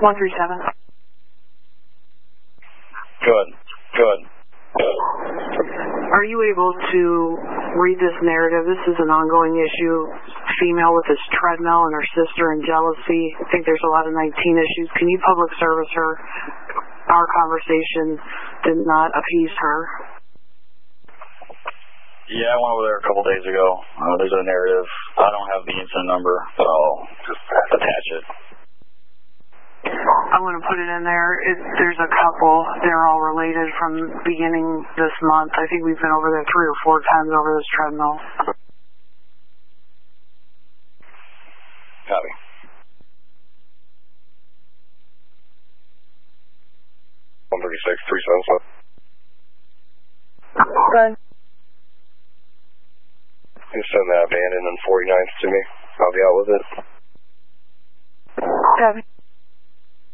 137. Good. Are you able to read this narrative? This is an ongoing issue. Female with this treadmill and her sister and jealousy. I think there's a lot of 19 issues. Can you public service her? Our conversation did not appease her. Yeah, I went over there a couple days ago. There's a narrative. I don't have the incident number, but I'll just attach it. I'm going to put it in there. There's a couple. They're all related from beginning this month. I think we've been over there 3 or 4 times over this treadmill. Copy. Good. You send that abandoned and 49th to me. I'll be out with it. Copy.